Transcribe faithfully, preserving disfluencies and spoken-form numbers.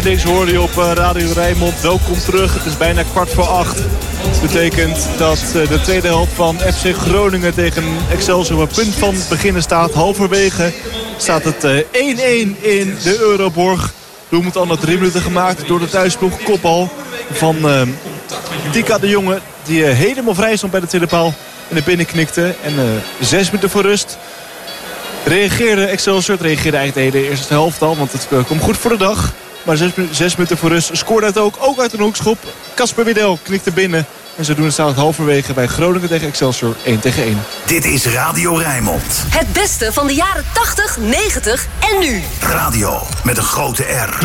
Deze hoorde je op Radio Rijnmond. Welkom terug. Het is bijna kwart voor acht. Dat betekent dat de tweede helft van F C Groningen tegen Excelsior op punt van beginnen staat. Halverwege staat het één-één in de Euroborg. Doelpunt al na drie minuten gemaakt door de thuisploeg. Kopbal van uh, Dika de Jonge. Die uh, helemaal vrij stond bij de tweede paal. En er binnen knikte. En uh, zes minuten voor rust reageerde Excelsior. Het reageerde eigenlijk de hele eerste helft al. Want het uh, komt goed voor de dag. Maar zes, zes minuten voor rust scoorde het ook. Ook uit een hoekschop. Casper Widel knikte binnen. En zodoende staat het halverwege bij Groningen tegen Excelsior één tegen één. Dit is Radio Rijnmond. Het beste van de jaren tachtig, negentig en nu. Radio met een grote R.